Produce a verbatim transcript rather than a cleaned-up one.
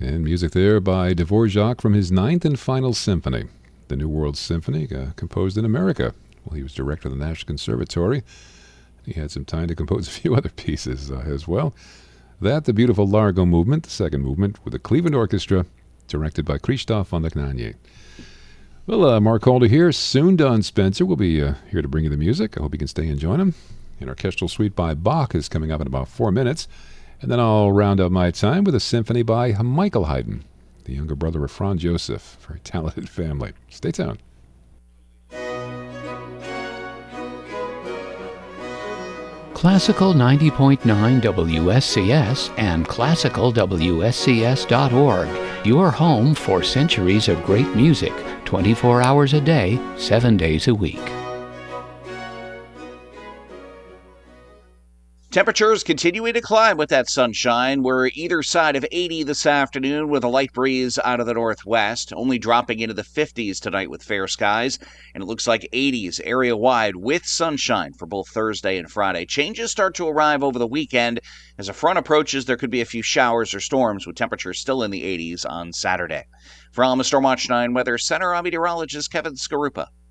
And music there by Dvorak from his ninth and final symphony, the New World Symphony, uh, composed in America. Well, he was director of the National Conservatory. He had some time to compose a few other pieces uh, as well. That, the beautiful Largo Movement, the second movement, with the Cleveland Orchestra, directed by Krzysztof von Dohnanyi. Well, uh, Mark Calder here. Soon Don Spencer will be uh, here to bring you the music. I hope you can stay and join him. An orchestral suite by Bach is coming up in about four minutes. And then I'll round up my time with a symphony by Michael Haydn, the younger brother of Franz Joseph. Very talented family. Stay tuned. Classical ninety point nine W S C S and classical W S C S dot org. Your home for centuries of great music, twenty-four hours a day, seven days a week. Temperatures continuing to climb with that sunshine. We're either side of eighty this afternoon with a light breeze out of the northwest, only dropping into the fifties tonight with fair skies. And it looks like eighties area-wide with sunshine for both Thursday and Friday. Changes start to arrive over the weekend. As a front approaches, there could be a few showers or storms with temperatures still in the eighties on Saturday. From Storm Watch nine Weather Center, I'm meteorologist Kevin Skarupa.